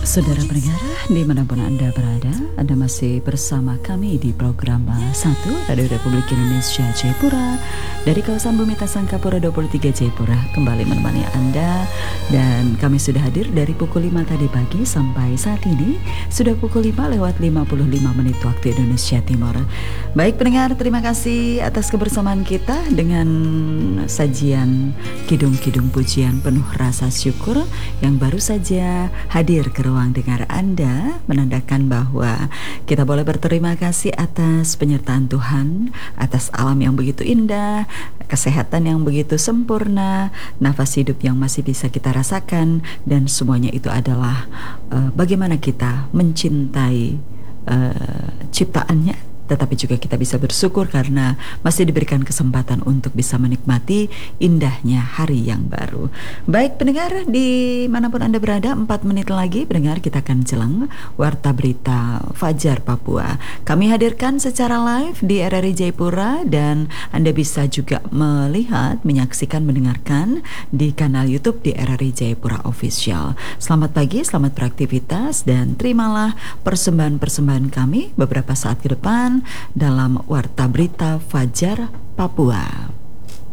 Saudara pendengar, dimanapun Anda berada, Anda masih bersama kami di program 1 Radio Republik Indonesia Jayapura dari kawasan Bumi Tasangkapura 23 Jayapura, kembali menemani Anda. Dan kami sudah hadir dari pukul 5 tadi pagi sampai saat ini sudah pukul 5 lewat 55 menit waktu Indonesia Timur. Baik pendengar, terima kasih atas kebersamaan kita dengan sajian kidung-kidung pujian penuh rasa syukur yang baru saja hadir ke ruang dengar Anda, menandakan bahwa kita boleh berterima kasih atas penyertaan Tuhan, atas alam yang begitu indah, kesehatan yang begitu sempurna, nafas hidup yang masih bisa kita rasakan, dan semuanya itu adalah bagaimana kita mencintai ciptaannya. Tetapi juga kita bisa bersyukur karena masih diberikan kesempatan untuk bisa menikmati indahnya hari yang baru. Baik pendengar, dimanapun Anda berada, 4 menit lagi pendengar kita akan jelang Warta Berita Fajar Papua. Kami hadirkan secara live di RRI Jayapura, dan Anda bisa juga melihat, menyaksikan, mendengarkan di kanal YouTube di RRI Jayapura Official. Selamat pagi, selamat beraktivitas, dan terimalah persembahan-persembahan kami beberapa saat ke depan dalam Warta Berita Fajar Papua.